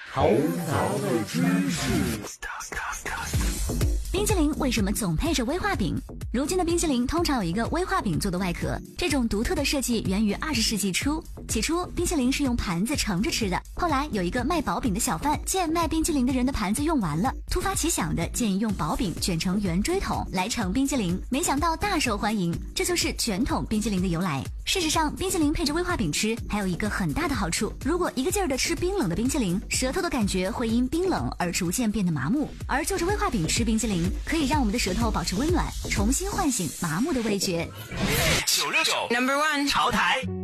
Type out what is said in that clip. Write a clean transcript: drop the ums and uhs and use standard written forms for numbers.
头脑的知识。 冰淇淋为什么总配着威化饼？如今的冰淇淋通常有一个威化饼做的外壳，这种独特的设计源于20世纪初。起初，冰淇淋是用盘子盛着吃的，后来有一个卖薄饼的小贩见卖冰淇淋的人的盘子用完了，突发奇想的建议用薄饼卷成圆锥筒来盛冰淇淋，没想到大受欢迎，这就是卷筒冰淇淋的由来。事实上，冰淇淋配着威化饼吃还有一个很大的好处，如果一个劲儿的吃冰冷的冰淇淋，舌头的感觉会因冰冷而逐渐变得麻木，而就着威化饼吃冰淇淋可以让我们的舌头保持温暖，重新唤醒麻木的味觉。 969 No.1 潮台。